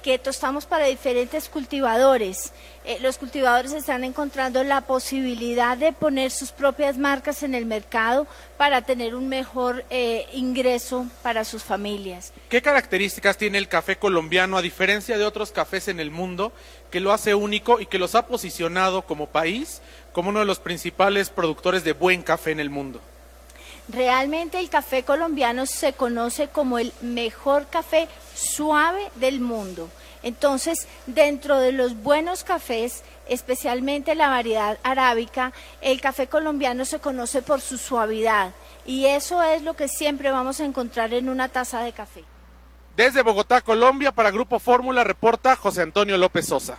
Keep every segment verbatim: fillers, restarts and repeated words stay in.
que tostamos para diferentes cultivadores. Eh, los cultivadores están encontrando la posibilidad de poner sus propias marcas en el mercado para tener un mejor eh, ingreso para sus familias. ¿Qué características tiene el café colombiano a diferencia de otros cafés en el mundo que lo hace único y que los ha posicionado como país como uno de los principales productores de buen café en el mundo? Realmente el café colombiano se conoce como el mejor café suave del mundo. Entonces, dentro de los buenos cafés, especialmente la variedad arábica, el café colombiano se conoce por su suavidad y eso es lo que siempre vamos a encontrar en una taza de café. Desde Bogotá, Colombia, para Grupo Fórmula, reporta José Antonio López Sosa.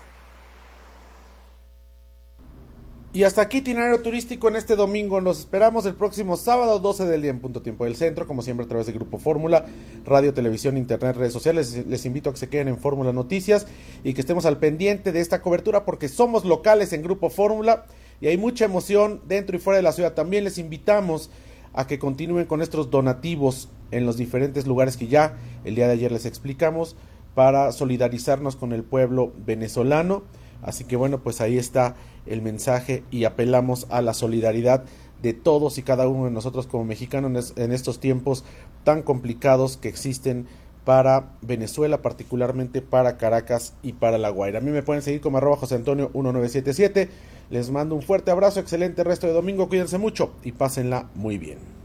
Y hasta aquí itinerario turístico en este domingo. Nos esperamos el próximo sábado, doce del día en punto tiempo del centro, como siempre a través de Grupo Fórmula, radio, televisión, internet, redes sociales. Les invito a que se queden en Fórmula Noticias y que estemos al pendiente de esta cobertura porque somos locales en Grupo Fórmula y hay mucha emoción dentro y fuera de la ciudad. También les invitamos a que continúen con estos donativos en los diferentes lugares que ya el día de ayer les explicamos para solidarizarnos con el pueblo venezolano. Así que bueno, pues ahí está el mensaje y apelamos a la solidaridad de todos y cada uno de nosotros como mexicanos en estos tiempos tan complicados que existen para Venezuela, particularmente para Caracas y para La Guaira. A mí me pueden seguir como arroba José Antonio uno nueve siete siete. Les mando un fuerte abrazo, excelente resto de domingo, cuídense mucho y pásenla muy bien.